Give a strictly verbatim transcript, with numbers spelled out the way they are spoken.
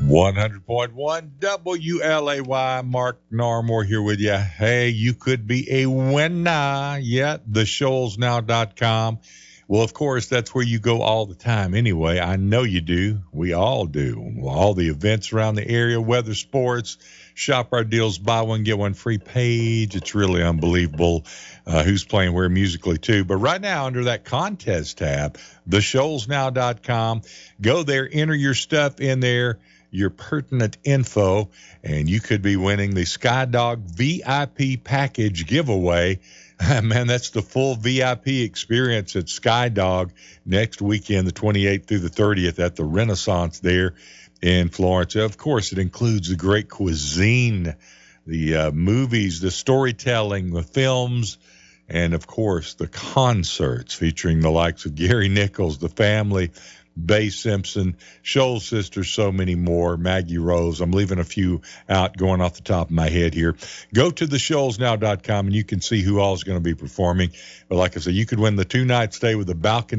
one hundred point one W L A Y, Mark Narmore here with you. Hey, you could be a winner. Yeah, the shoals now dot com. Well, of course, that's where you go all the time anyway. I know you do. We all do. All the events around the area, weather, sports, shop our deals, buy one, get one free page. It's really unbelievable uh, who's playing where musically, too. But right now, under that contest tab, the shoals now dot com, go there, enter your stuff in there, your pertinent info, and you could be winning the Skydog V I P package giveaway. Man, that's the full V I P experience at Skydog next weekend, the twenty-eighth through the thirtieth at the Renaissance there in Florence. Of course, it includes the great cuisine, the uh, movies, the storytelling, the films, and, of course, the concerts featuring the likes of Gary Nichols, The Family, Bay Simpson, Shoal Sisters, so many more, Maggie Rose. I'm leaving a few out going off the top of my head here. Go to the shoals now dot com and you can see who all is going to be performing. But like I said, you could win the two-night stay with a balcony